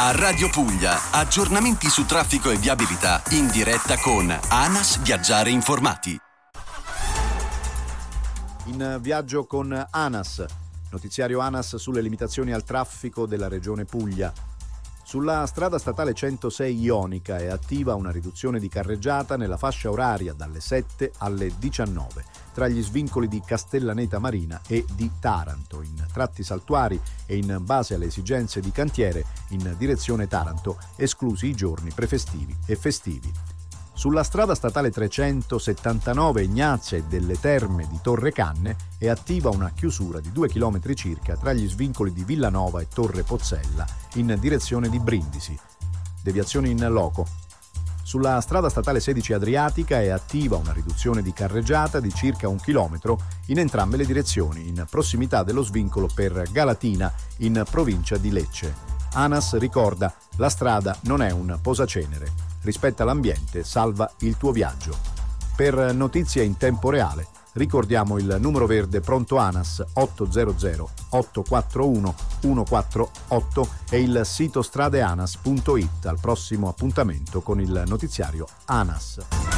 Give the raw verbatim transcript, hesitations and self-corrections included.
A Radio Puglia, aggiornamenti su traffico e viabilità in diretta con ANAS Viaggiare Informati. In viaggio con ANAS, notiziario ANAS sulle limitazioni al traffico della regione Puglia. Sulla strada statale centosei Ionica è attiva una riduzione di carreggiata nella fascia oraria dalle sette alle diciannove tra gli svincoli di Castellaneta Marina e di Taranto, in tratti saltuari e in base alle esigenze di cantiere in direzione Taranto, esclusi i giorni prefestivi e festivi. Sulla strada statale trecentosettantanove Ignazia e delle Terme di Torre Canne è attiva una chiusura di due chilometri circa tra gli svincoli di Villanova e Torre Pozzella in direzione di Brindisi. Deviazioni in loco. Sulla strada statale sedici Adriatica è attiva una riduzione di carreggiata di circa un chilometro in entrambe le direzioni, in prossimità dello svincolo per Galatina, in provincia di Lecce. ANAS ricorda: la strada non è un posacenere. Rispetta l'ambiente, salva il tuo viaggio. Per notizie in tempo reale, ricordiamo il numero verde pronto ANAS ottocento otto quattro uno uno quattro otto e il sito stradeanas punto it. Al prossimo appuntamento con il notiziario ANAS.